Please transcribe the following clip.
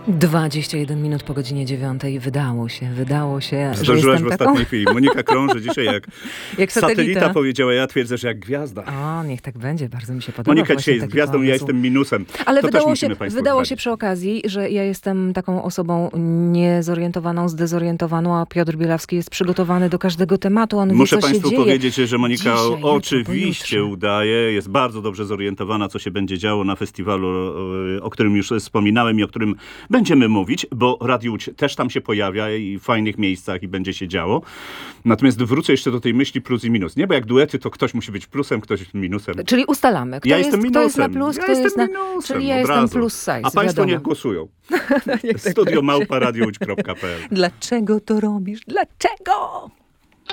21 minut po godzinie 9. Wydało się, że Zdążyłaś jestem w ostatniej chwili. Monika krąży dzisiaj jak satelita powiedziała, ja twierdzę, że jak gwiazda. O, niech tak będzie, bardzo mi się podoba. Monika dzisiaj jest gwiazdą, pomysł. ja jestem minusem. Ale to wydało się przy okazji, że ja jestem taką osobą niezorientowaną, zdezorientowaną, a Piotr Bielawski jest przygotowany do każdego tematu. On Muszę wie, co Państwu się dzieje. powiedzieć, że Monika Dzisiaj, oczywiście jutro, udaje, jest bardzo dobrze zorientowana, co się będzie działo na festiwalu, o którym już wspominałem i o którym będziemy mówić, bo Radio Łódź też tam się pojawia i w fajnych miejscach i będzie się działo. Natomiast wrócę jeszcze do tej myśli plus i minus. Nie, bo jak duety, to ktoś musi być plusem, ktoś minusem. Czyli ustalamy, kto jest na plus, kto jest na... Czyli ja jestem plus size, a Państwo wiadomo. niech głosują. Studio@radiołódź.pl. Dlaczego to robisz? Dlaczego?